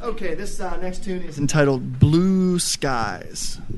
Okay, this next tune is entitled Blue Skies.